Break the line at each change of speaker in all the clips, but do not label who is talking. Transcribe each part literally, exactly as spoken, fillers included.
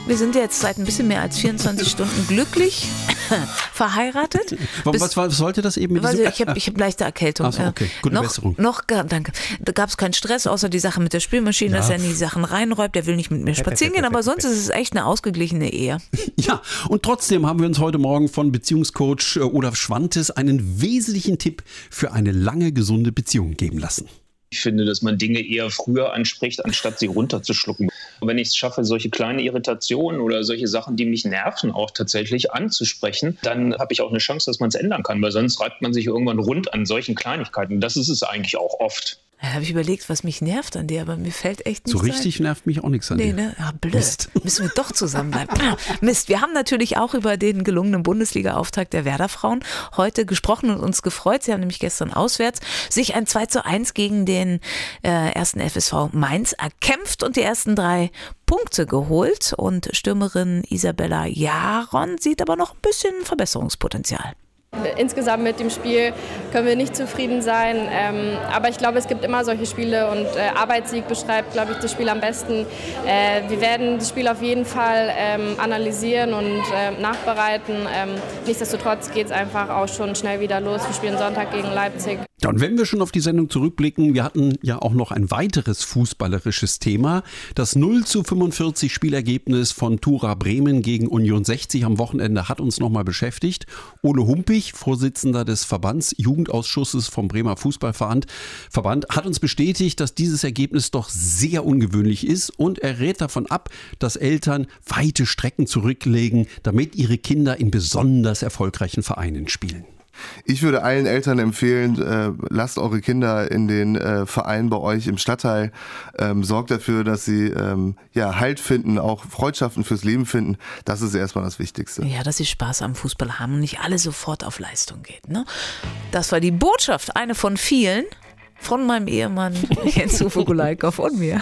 Wir sind jetzt seit ein bisschen mehr als vierundzwanzig Stunden glücklich verheiratet.
Was, was sollte das eben mit
Also
diesem...
ich habe ich hab leichte Erkältung.
Ach so, okay. Gute
noch,
Besserung.
Noch, danke. Da gab es keinen Stress, außer die Sache mit der Spülmaschine,
Ja.
dass er in die Sachen reinräumt. Der will nicht mit mir spazieren gehen, aber sonst ist es echt eine ausgeglichene Ehe.
Ja, und trotzdem haben wir uns heute Morgen von Beziehungscoach Olaf Schwantes einen wesentlichen Tipp für eine lange, gesunde Beziehung geben lassen.
Ich finde, dass man Dinge eher früher anspricht, anstatt sie runterzuschlucken. Wenn ich es schaffe, solche kleine Irritationen oder solche Sachen, die mich nerven, auch tatsächlich anzusprechen, dann habe ich auch eine Chance, dass man es ändern kann, weil sonst reibt man sich irgendwann rund an solchen Kleinigkeiten. Das ist es eigentlich auch oft.
Da habe ich überlegt, was mich nervt an dir, aber mir fällt echt nichts
So richtig
ein.
nervt mich auch nichts an
Nee,
dir.
ne? Ja, blöd.
Mist.
Müssen wir doch zusammenbleiben. Mist. Wir haben natürlich auch über den gelungenen Bundesliga-Auftakt der Werder-Frauen heute gesprochen und uns gefreut. Sie haben nämlich gestern auswärts sich ein zwei zu eins gegen den äh, ersten F S V Mainz erkämpft und die ersten drei Punkte geholt. Und Stürmerin Isabella Jaron sieht aber noch ein bisschen Verbesserungspotenzial.
Insgesamt mit dem Spiel können wir nicht zufrieden sein, ähm, aber ich glaube, es gibt immer solche Spiele und äh, Arbeitssieg beschreibt, glaube ich, das Spiel am besten. Äh, wir werden das Spiel auf jeden Fall ähm, analysieren und äh, nachbereiten. Ähm, nichtsdestotrotz geht es einfach auch schon schnell wieder los. Wir spielen Sonntag gegen Leipzig.
Ja, und wenn wir schon auf die Sendung zurückblicken, wir hatten ja auch noch ein weiteres fußballerisches Thema. Das null zu fünfundvierzig Spielergebnis von Tura Bremen gegen Union sechzig am Wochenende hat uns nochmal beschäftigt. Ole Humpich, Vorsitzender des Verbandsjugendausschusses vom Bremer Fußballverband, Verband, hat uns bestätigt, dass dieses Ergebnis doch sehr ungewöhnlich ist und er rät davon ab, dass Eltern weite Strecken zurücklegen, damit ihre Kinder in besonders erfolgreichen Vereinen spielen.
Ich würde allen Eltern empfehlen, äh, lasst eure Kinder in den äh, Vereinen bei euch im Stadtteil, ähm, sorgt dafür, dass sie ähm, ja, Halt finden, auch Freundschaften fürs Leben finden. Das ist erstmal das Wichtigste.
Ja, dass sie Spaß am Fußball haben und nicht alle sofort auf Leistung geht. Ne? Das war die Botschaft, eine von vielen, von meinem Ehemann Jens Uwe Gulaikow von mir.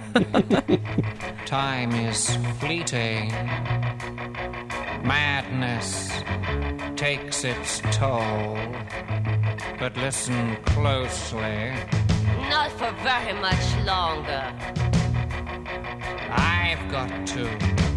Time is fleeting. Madness takes its toll. But listen closely.
Not for very much longer.
I've got to